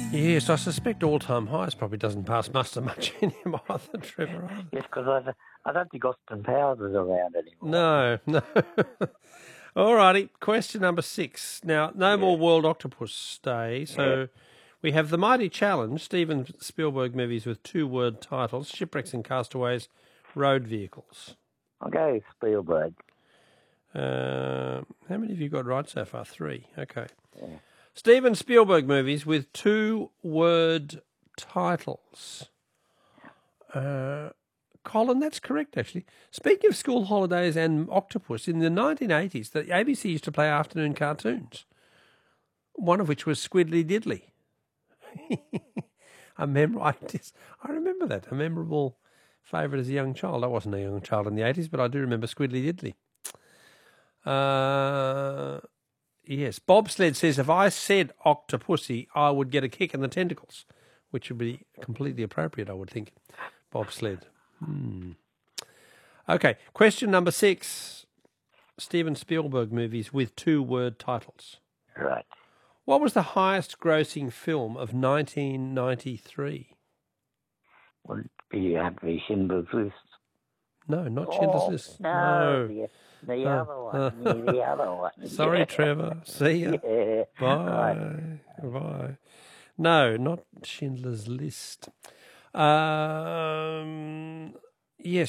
Yes, I suspect all-time highs probably doesn't pass muster much in him either, Trevor. Yes, because I don't think Austin Powers is around anymore. No. All righty, question number 6. Now, no more World Octopus Day, so we have The Mighty Challenge, Steven Spielberg movies with 2-word titles, Shipwrecks and Castaways, Road Vehicles. I'll go Spielberg. How many have you got right so far? 3. Okay. Yeah. Steven Spielberg movies with 2-word titles. Colin, that's correct, actually. Speaking of school holidays and octopus, in the 1980s, the ABC used to play afternoon cartoons, one of which was Squiddly Diddly. I remember that, a memorable favourite as a young child. I wasn't a young child in the 80s, but I do remember Squiddly Diddly. Yes, Bobsled says, if I said octopussy, I would get a kick in the tentacles, which would be completely appropriate, I would think. Bobsled. Okay, question number 6. Steven Spielberg movies with 2-word titles. Right. What was the highest grossing film of 1993? Would it be Schindler's List? No, not Schindler's List. No. The other one. The other one. Sorry, Trevor. See ya. Yeah. Bye. Right. Bye. No, not Schindler's List. Yes,